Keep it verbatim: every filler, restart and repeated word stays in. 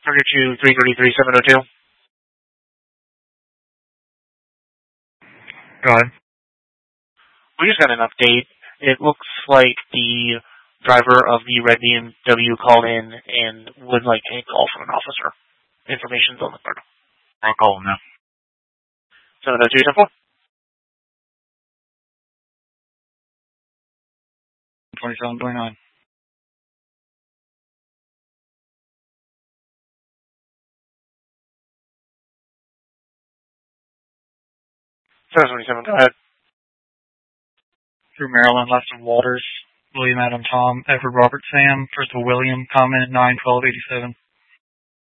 Target two, three thirty-three, seven oh two. Go ahead. We just got an update. It looks like the driver of the red B M W called in and would like a call from an officer. Information's on the card. I'll call him now. seven oh two, ten four. twenty-seven twenty-nine. seven twenty-seven, go ahead. Through Maryland, Lester Walters, William Adam Tom, Edward Robert Sam, Crystal William, comment nine twelve eighty-seven.